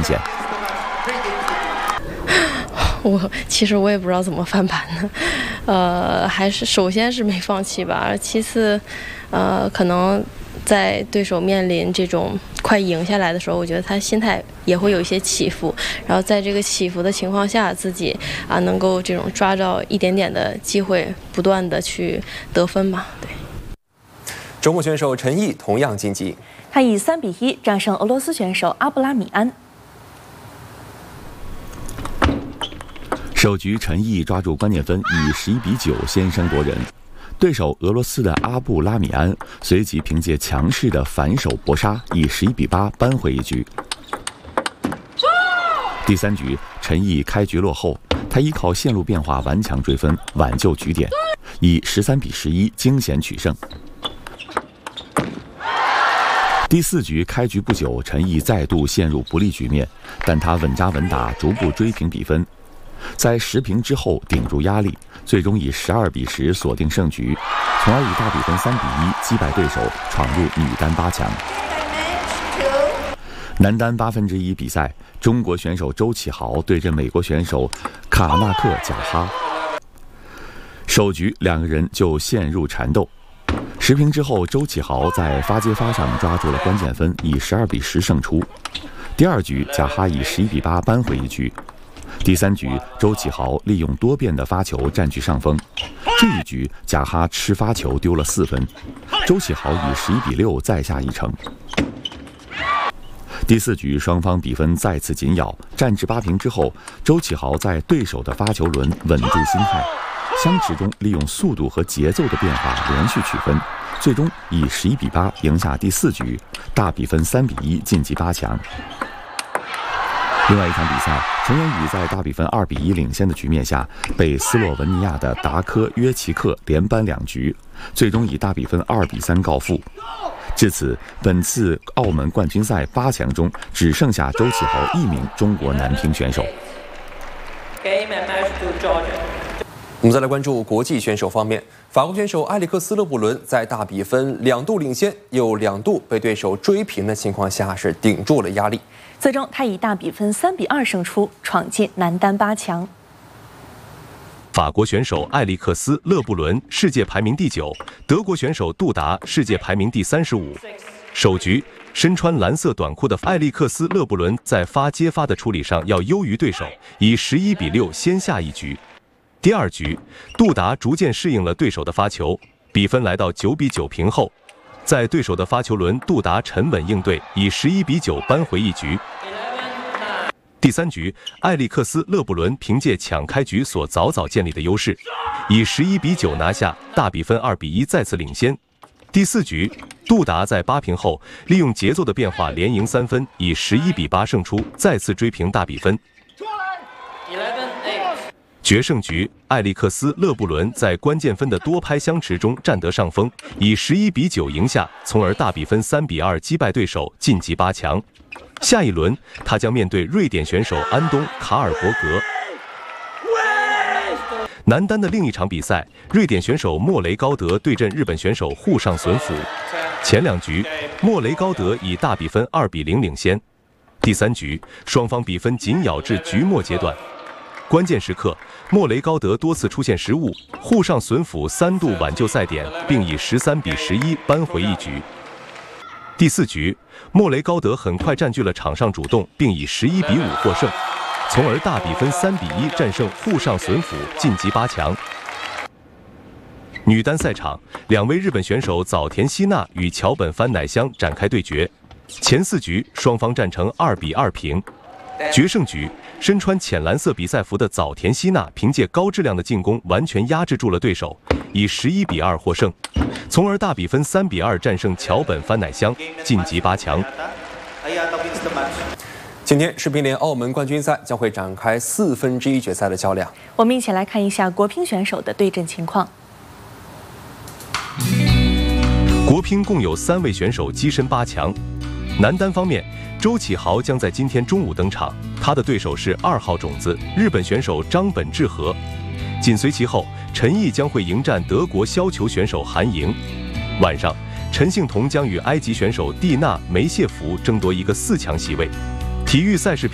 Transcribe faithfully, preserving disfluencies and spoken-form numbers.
显。 我其实我也不知道怎么翻盘呢，呃，还是首先是没放弃吧，其次，呃，可能在对手面临这种快赢下来的时候，我觉得他心态也会有一些起伏，然后在这个起伏的情况下，自己啊能够这种抓到一点点的机会，不断的去得分吧。对。 中国选手陈毅同样晋级， 他以三比一战胜俄罗斯选手阿布拉米安。 首局陈毅抓住关键分，以十一比九先声夺人。对手俄罗斯的阿布拉米安随即凭借强势的反手搏杀，以十一比八扳回一局。第三局，陈毅开局落后，他依靠线路变化顽强追分，挽救局点，以十三比十一惊险取胜。第四局开局不久，陈毅再度陷入不利局面，但他稳扎稳打，逐步追平比分。在十平之后顶住压力，最终以十二比十锁定胜局，从而以大比分三比一击败对手，闯入女单八强。男单八分之一比赛，中国选手周启豪对阵美国选手卡纳克贾哈。首局两个人就陷入缠斗，十平之后，周启豪在发接发上抓住了关键分，以十二比十胜出。第二局，贾哈以十一比八扳回一局。第三局，周启豪利用多变的发球占据上风。这一局，贾哈吃发球丢了四分，周启豪以十一比六再下一城。第四局，双方比分再次紧咬，战至八平之后，周启豪在对手的发球轮稳住心态，相持中利用速度和节奏的变化连续取分，最终以十一比八赢下第四局，大比分三比一晋级八强。另外一场比赛，陈妍宇在大比分二比一领先的局面下，被斯洛文尼亚的达科约奇克连扳两局，最终以大比分二比三告负。至此，本次澳门冠军赛八强中只剩下周启豪一名中国男乒选手。 我们再来关注国际选手方面，法国选手埃里克斯·勒布伦在大比分两度领先又两度被对手追平的情况下，是顶住了压力。 最终，他以大比分三比二胜出，闯进男单八强。 法国选手埃里克斯·勒布伦世界排名第九，德国选手杜达世界排名第三十五。首局，身穿蓝色短裤的埃里克斯·勒布伦在发接发的处理上要优于对手，以十一比六先下一局。第二局，杜达逐渐适应了对手的发球，比分来到九比九平后，在对手的发球轮，杜达沉稳应对，以十一比九扳回一局。第三局，埃里克斯·勒布伦凭借抢开局所早早建立的优势，以十一比九拿下，大比分二比一再次领先。第四局，杜达在八平后利用节奏的变化连赢三分，以十一比八胜出，再次追平大比分。决胜局，埃里克斯·勒布伦在关键分的多拍相持中占得上风，以十一比九赢下，从而大比分三比二击败对手，晋级八强。下一轮，他将面对瑞典选手安东·卡尔伯格。男单的另一场比赛，瑞典选手莫雷高德对阵日本选手户上隼辅。前两局，莫雷高德以大比分二比零领先。第三局，双方比分紧咬至局末阶段。关键时刻，莫雷高德多次出现失误，户上隼辅三度挽救赛点，并以十三比十一扳回一局。第四局，莫雷高德很快占据了场上主动，并以十一比五获胜，从而大比分三比一战胜户上隼辅，晋级八强。女单赛场，两位日本选手早田希娜与桥本帆乃香展开对决，前四局双方战成二比二平。决胜局，身穿浅蓝色比赛服的早田希娜凭借高质量的进攻完全压制住了对手，以十一比二获胜，从而大比分三比二战胜桥本帆乃香，晋级八强。 今天世乒联澳门冠军赛将会展开四分之一决赛的较量。 我们一起来看一下国乒选手的对阵情况。 国乒共有三位选手跻身八强。男单方面，周启豪将在今天中午登场，他的对手是二号种子日本选手张本智和。紧随其后，陈毅将会迎战德国削球选手韩莹。晚上，陈幸同将与埃及选手蒂娜梅谢弗争夺一个四强席位。体育赛事评